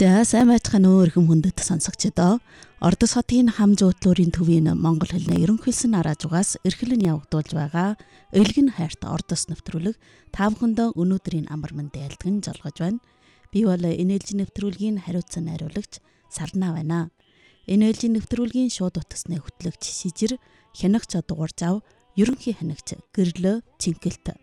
За сайн байцгаана өргөм хүндэт сонсогчдоо. Ордос хотын хам зуудлуурын төвийн монгол хэлний ерөнхийлсөн араажугаас эрхлэн явагдуулж байгаа Элгэн хайрт ордос нэвтрүүлэг та бүхэндээ өнөөдрийн амар мэндэ ялдган жолгож байна. Би бол энэ ээлжийн нэвтрүүлгийн хариуцсан найруулагч Сарнаа байна. Энэ ээлжийн нэвтрүүлгийн шууд утасны хөтлөгч Сижир, хянагч дугаар зав, ерөнхий хянагч Гэрлөө Чинкэлт